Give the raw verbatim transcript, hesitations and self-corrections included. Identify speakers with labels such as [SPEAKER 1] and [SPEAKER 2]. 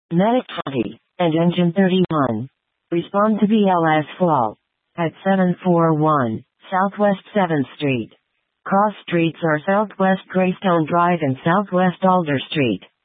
[SPEAKER 1] Medic twenty, and Engine thirty-one. Respond to B L S Fall. At seven forty-one, Southwest seventh Street. Cross streets are Southwest Greystone Drive and Southwest Alder Street.